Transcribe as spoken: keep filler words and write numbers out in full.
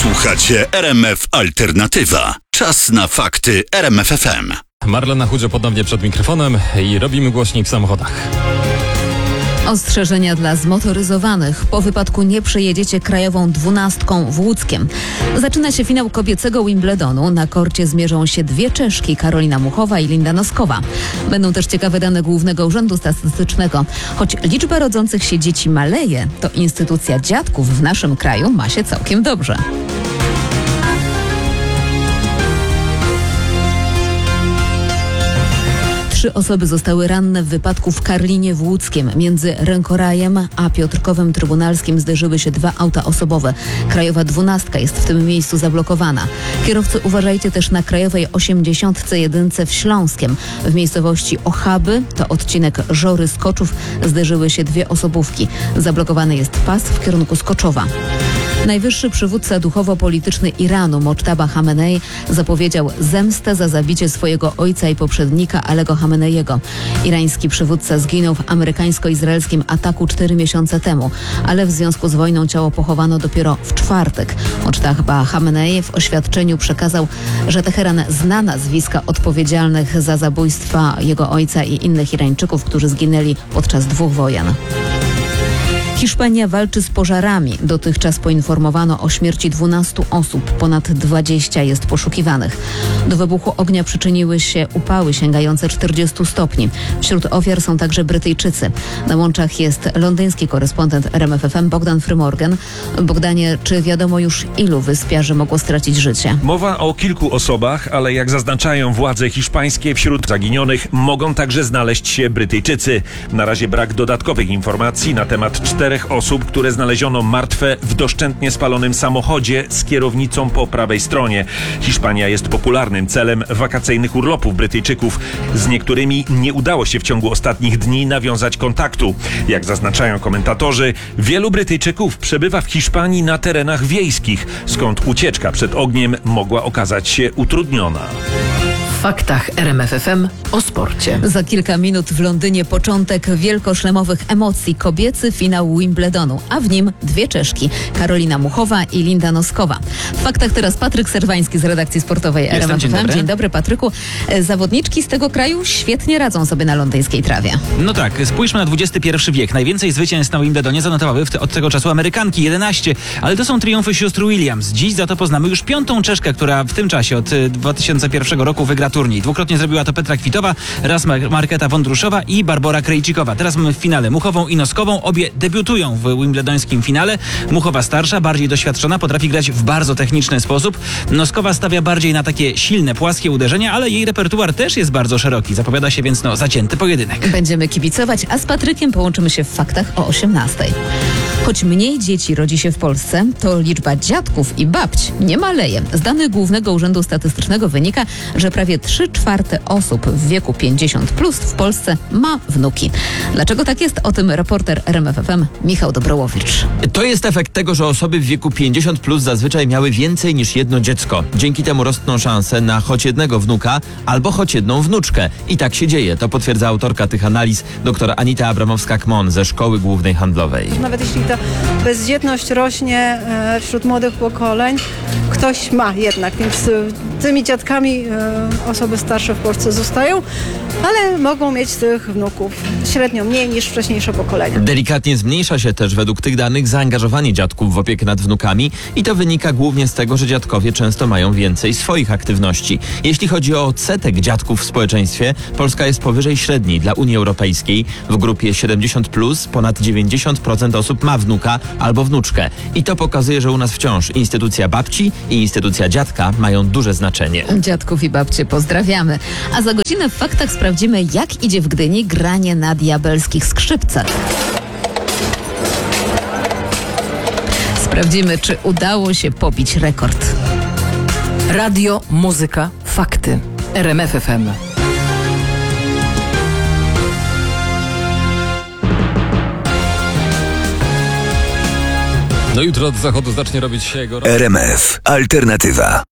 Słuchacie R M F Alternatywa. Czas na fakty R M F F M. Marlena Chudzio ponownie przed mikrofonem i robimy głośnik w samochodach. Ostrzeżenia dla zmotoryzowanych. Po wypadku nie przejedziecie krajową dwunastką w Łódzkiem. Zaczyna się finał kobiecego Wimbledonu. Na korcie zmierzą się dwie Czeszki, Karolina Muchowa i Linda Noskowa. Będą też ciekawe dane Głównego Urzędu Statystycznego. Choć liczba rodzących się dzieci maleje, to instytucja dziadków w naszym kraju ma się całkiem dobrze. Trzy osoby zostały ranne w wypadku w Karlinie w Łódzkiem. Między Rękorajem a Piotrkowem Trybunalskim zderzyły się dwa auta osobowe. Krajowa dwunastka jest w tym miejscu zablokowana. Kierowcy, uważajcie też na krajowej osiemdziesiątce jeden w Śląskiem. W miejscowości Ochaby, to odcinek Żory-Skoczów, zderzyły się dwie osobówki. Zablokowany jest pas w kierunku Skoczowa. Najwyższy przywódca duchowo-polityczny Iranu, Mojtaba Chamenei, zapowiedział zemstę za zabicie swojego ojca i poprzednika Alego Chameneiego. Irański przywódca zginął w amerykańsko-izraelskim ataku cztery miesiące temu, ale w związku z wojną ciało pochowano dopiero w czwartek. Mojtaba Chamenei w oświadczeniu przekazał, że Teheran zna nazwiska odpowiedzialnych za zabójstwa jego ojca i innych Irańczyków, którzy zginęli podczas dwóch wojen. Hiszpania walczy z pożarami. Dotychczas poinformowano o śmierci dwunastu osób. Ponad dwadzieścia jest poszukiwanych. Do wybuchu ognia przyczyniły się upały sięgające czterdziestu stopni. Wśród ofiar są także Brytyjczycy. Na łączach jest londyński korespondent R M F F M Bogdan Frymorgan. Bogdanie, czy wiadomo już, ilu wyspiarzy mogło stracić życie? Mowa o kilku osobach, ale jak zaznaczają władze hiszpańskie, wśród zaginionych mogą także znaleźć się Brytyjczycy. Na razie brak dodatkowych informacji na temat czterech osób, które znaleziono martwe w doszczętnie spalonym samochodzie z kierownicą po prawej stronie. Hiszpania jest popularnym celem wakacyjnych urlopów Brytyjczyków. Z niektórymi nie udało się w ciągu ostatnich dni nawiązać kontaktu. Jak zaznaczają komentatorzy, wielu Brytyjczyków przebywa w Hiszpanii na terenach wiejskich, skąd ucieczka przed ogniem mogła okazać się utrudniona. W faktach R M F F M o sporcie. Za kilka minut w Londynie początek wielkoszlemowych emocji. Kobiecy finał Wimbledonu, a w nim dwie Czeszki, Karolina Muchowa i Linda Noskowa. W faktach teraz Patryk Serwański z redakcji sportowej R M F F M. Dzień dobry, Patryku. Zawodniczki z tego kraju świetnie radzą sobie na londyńskiej trawie. No tak, spójrzmy na dwudziesty pierwszy wiek. Najwięcej zwycięstw na Wimbledonie zanotowały te, od tego czasu Amerykanki, jedenaście, ale to są triumfy sióstr Williams. Dziś za to poznamy już piątą Czeszkę, która w tym czasie od dwa tysiące pierwszego roku wygra turniej. Dwukrotnie zrobiła to Petra Kwitowa, raz Marketa Wądruszowa i Barbora Krejcikowa. Teraz mamy w finale Muchową i Noskową. Obie debiutują w wimbledońskim finale. Muchowa starsza, bardziej doświadczona, potrafi grać w bardzo techniczny sposób. Noskowa stawia bardziej na takie silne, płaskie uderzenia, ale jej repertuar też jest bardzo szeroki. Zapowiada się więc no zacięty pojedynek. Będziemy kibicować, a z Patrykiem połączymy się w faktach o osiemnastej. Choć mniej dzieci rodzi się w Polsce, to liczba dziadków i babć nie maleje. Z danych Głównego Urzędu Statystycznego wynika, że prawie trzy czwarte osób w wieku pięćdziesiąt plus w Polsce ma wnuki. Dlaczego tak jest? O tym reporter R M F F M Michał Dobrołowicz. To jest efekt tego, że osoby w wieku pięćdziesiąt plus zazwyczaj miały więcej niż jedno dziecko. Dzięki temu rosną szanse na choć jednego wnuka albo choć jedną wnuczkę. I tak się dzieje. To potwierdza autorka tych analiz, dr Anita Abramowska-Kmon ze Szkoły Głównej Handlowej. Nawet jeśli ta bezdzietność rośnie e, wśród młodych pokoleń, ktoś ma jednak, więc e, tymi dziadkami e, osoby starsze w Polsce zostają, ale mogą mieć tych wnuków średnio mniej niż wcześniejsze pokolenia. Delikatnie zmniejsza się też według tych danych zaangażowanie dziadków w opiekę nad wnukami i to wynika głównie z tego, że dziadkowie często mają więcej swoich aktywności. Jeśli chodzi o odsetek dziadków w społeczeństwie, Polska jest powyżej średniej dla Unii Europejskiej. W grupie siedemdziesiąt plus ponad dziewięćdziesiąt procent osób ma wnuka albo wnuczkę. I to pokazuje, że u nas wciąż instytucja babci i instytucja dziadka mają duże znaczenie. Dziadków i babcie pozdrawiamy. A za godzinę w faktach sprawdzimy, jak idzie w Gdyni granie na diabelskich skrzypcach. Sprawdzimy, czy udało się pobić rekord. Radio, muzyka, fakty. R M F F M. No jutro od zachodu zacznie robić się jego... R M F Alternatywa.